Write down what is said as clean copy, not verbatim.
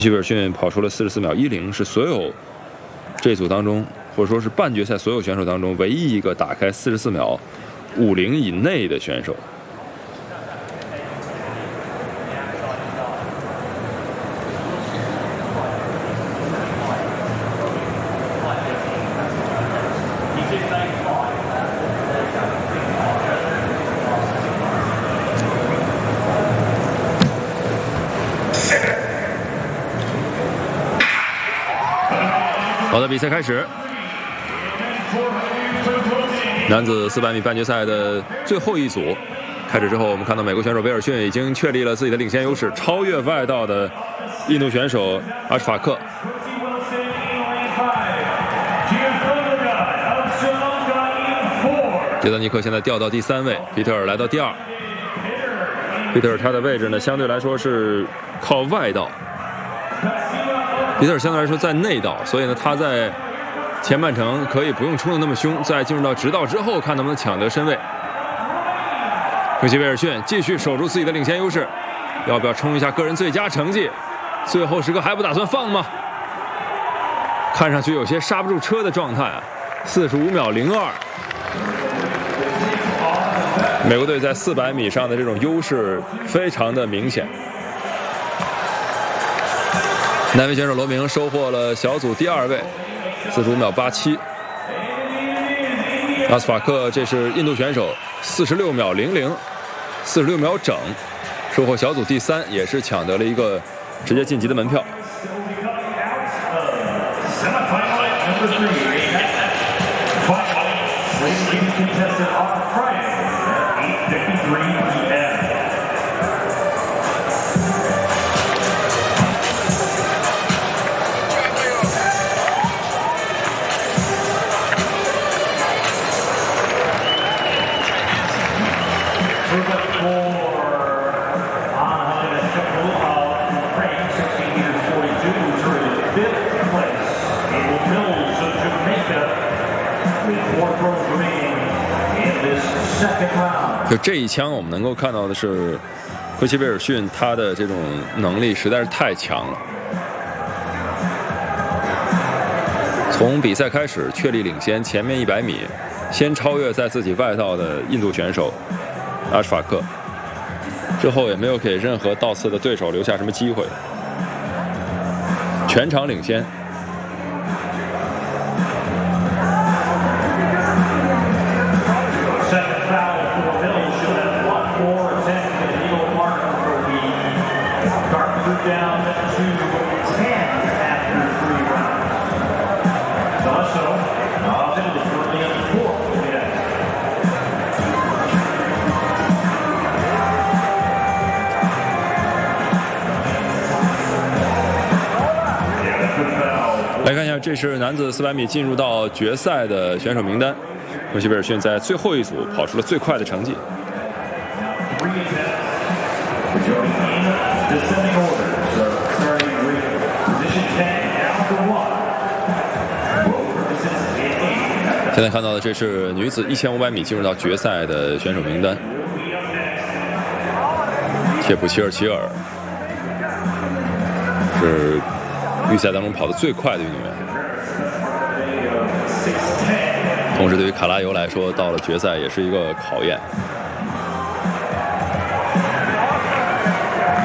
希贝尔逊跑出了44秒10，是所有这组当中，或者说是半决赛所有选手当中唯一一个打开44秒50以内的选手。好的，比赛开始。男子400米半决赛的最后一组开始之后，我们看到美国选手威尔逊已经确立了自己的领先优势，超越外道的印度选手阿什法克。杰德尼克现在掉到第3位，皮特尔来到第2。皮特尔他的位置呢，相对来说是靠外道。皮特尔相对来说在内道，所以呢，他在前半程可以不用冲得那么凶，在进入到直道之后，看能不能抢得身位。科西威尔逊继续守住自己的领先优势，要不要冲一下个人最佳成绩？最后时刻还不打算放吗？看上去有些刹不住车的状态啊，45秒02。美国队在400米上的这种优势非常的明显。南非选手罗明收获了小组第2位，45秒87。阿斯法克这是印度选手，46秒00，46秒整，收获小组第3，也是抢得了一个直接晋级的门票。就这一枪，我们能够看到的是，科西威尔逊他的这种能力实在是太强了。从比赛开始确立领先，前面100米先超越在自己外道的印度选手阿什法克，之后也没有给任何倒刺的对手留下什么机会，全场领先。来看一下，这是男子400米进入到决赛的选手名单。科西威尔逊在最后一组跑出了最快的成绩。现在看到的这是女子1500米进入到决赛的选手名单。切普齐尔齐尔是预赛当中跑得最快的运动员，同时对于卡拉尤来说，到了决赛也是一个考验。